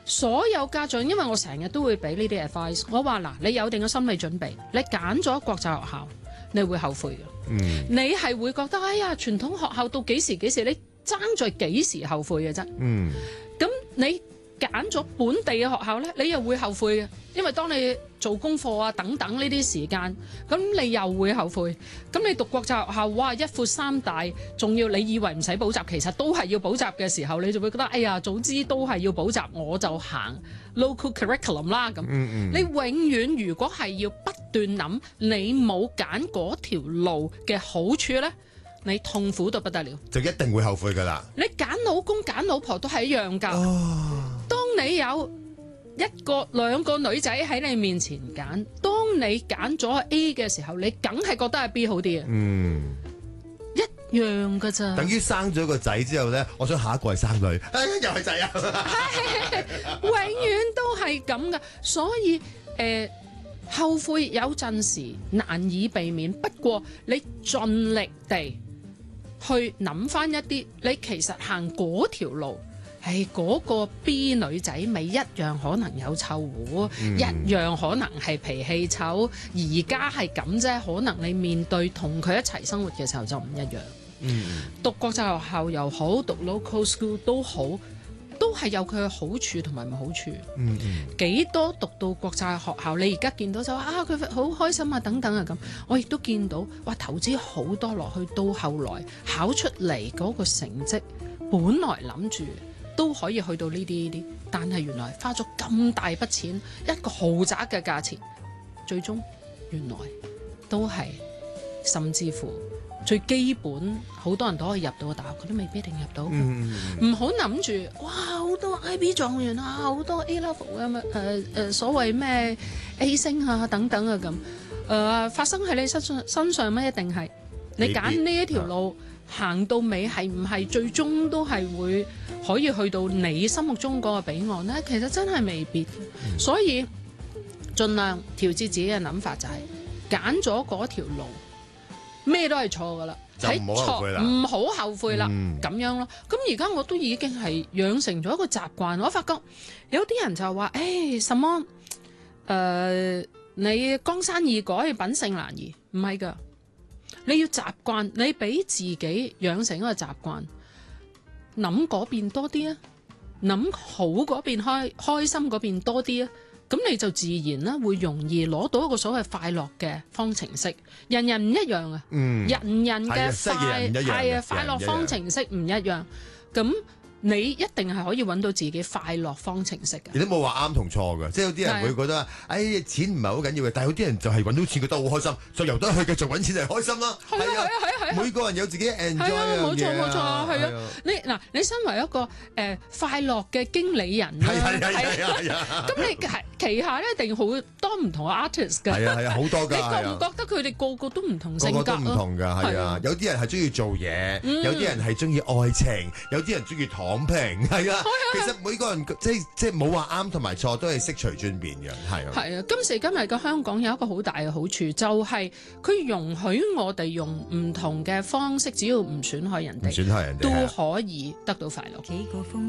所有家長，因為我成日都會俾呢啲 advice， 我話嗱，你有定個心理準備，你揀咗國際學校，你會後悔嘅。你係會覺得哎呀，傳統學校到幾時，你爭在幾時後悔嘅啫。咁你揀咗本地嘅學校呢，你又會後悔嘅，因為當你做功課啊等等呢啲時間，咁你又會後悔。咁你讀國際學校，哇，一闊三大，仲要你以為唔使補習，其實都係要補習嘅時候，你就會覺得哎呀，早知都係要補習，我就行 local curriculum 啦咁。你永遠如果係要不斷諗你冇揀嗰條路嘅好處呢，你痛苦到不得了， 就一定會後悔㗎啦。 你揀老公揀老婆都係一樣㗎。當你有兩個女仔喺你面前揀，當你揀咗 A 嘅時候，你梗係覺得係 B 好啲啊。一樣㗎咋。 等於生咗個仔之後咧，我想下一個係生女，又係仔啊。 永遠都係咁㗎，所以後悔有陣時難以避免，不過你盡力地去諗翻一啲，你其實行嗰條路。嗰個 B 女仔咪一樣可能有臭狐，一樣可能係脾氣臭，而家係咁啫。可能你面對同佢一齊生活嘅時候就唔一樣。讀國際學校又好，讀 local school 都好，都係有佢嘅好處同埋唔好處。幾多讀到國際學校，你而家見到就話佢好開心啊等等啊咁。我亦都見到哇，投資好多落去，到後來考出嚟嗰個成績，本來諗住都可以去到呢啲，但係原來花咗咁大筆錢，一個豪宅嘅價錢，最終原來都係甚至乎最基本，好多人都可以入到大學，佢都未必一定入到。唔好諗住哇，好多 IB 狀元啊，好多 A level 嘅所謂咩 A 星啊等等啊咁，發生喺你身上咩？一定係你揀呢一條路。行到尾係唔係最終都係會可以去到你心目中嗰個彼岸呢？其實真係未必，所以盡量調節自己嘅諗法，就係揀咗嗰條路，咩都係錯㗎啦， 就唔好後悔啦， 唔好後悔啦，咁樣咯。咁而家我都已經係養成咗一個習慣，我發覺有啲人就話什麼你江山易改，品性難移，唔係㗎。你要習慣，你俾自己養成一個習慣，諗嗰邊多啲啊，諗好嗰邊開心嗰邊多啲啊，咁你就自然啦，會容易攞到一個所謂快樂嘅方程式。人人唔一樣啊，人人嘅快樂方程式唔一樣，咁你一定係可以揾到自己快樂方程式嘅。 亦都冇話啱同錯嘅，即係有啲人會覺得錢唔係好緊要嘅，但係有啲人就係揾到錢覺得好開心，就由得去繼續揾錢就係開心啦。係啊，每個人有自己 enjoy 冇錯，係啊。你身為一個快樂嘅經理人，係咁你旗下一定好多唔同嘅 artist 㗎。係啊， 好多㗎。 你覺唔覺得佢哋個個都唔同性格？ 個個都唔同㗎，係啊。有啲人係中意做嘢，有啲人係中意愛情，有啲人中意躺平，係啊。其實每個人即係冇話啱同埋錯，都係悉隨尊便嘅，係啊。係啊，今時今日嘅香港有一個好大嘅好處，就係佢容許我哋用唔同嘅方式，只要唔損害人哋，都可以得到快樂。